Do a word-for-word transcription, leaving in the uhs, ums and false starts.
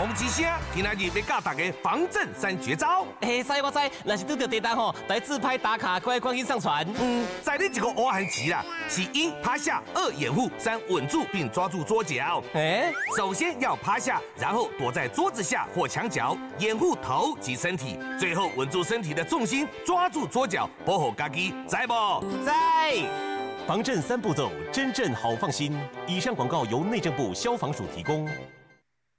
讲一声，今仔日要教大家防震三绝招。 嘿，知我知，若是拄到地震吼，来自拍打卡，快赶紧上传。 嗯，在你一个欧韩棋啦，是一趴下，二掩护，三稳住并抓住桌角。 哎， 首先要趴下，然后躲在桌子下或墙角，掩护头及身体，最后稳住身体的重心，抓住桌角，保护家己，知不？ 在。 防震三步骤，真正好放心。以上广告由内政部消防署提供。